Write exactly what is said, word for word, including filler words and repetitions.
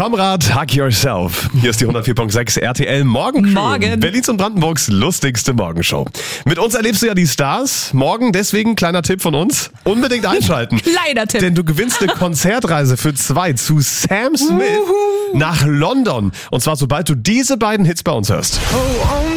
Domrad, Hug Yourself. Hier ist die hundertvier Komma sechs R T L Morgencrew. Morgen. Berlins und Brandenburgs lustigste Morgenshow. Mit uns erlebst du ja die Stars. Morgen deswegen kleiner Tipp von uns. Unbedingt einschalten. Kleiner Tipp. Denn du gewinnst eine Konzertreise für zwei zu Sam Smith nach London. Und zwar sobald du diese beiden Hits bei uns hörst. Oh,